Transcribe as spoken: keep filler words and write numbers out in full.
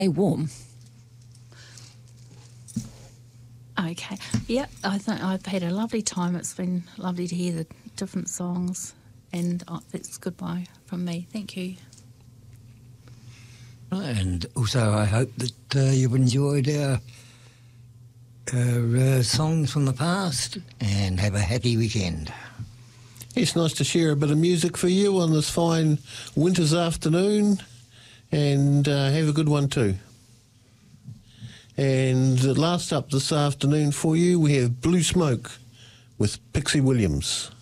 Stay warm. Okay. Yeah, I think I've had a lovely time. It's been lovely to hear the different songs, and uh, that's goodbye from me. Thank you. And also, I hope that uh, you've enjoyed our, our uh, songs from the past, and have a happy weekend. It's nice to share a bit of music for you on this fine winter's afternoon, and uh, have a good one too. And last up this afternoon for you, we have Blue Smoke with Pixie Williams.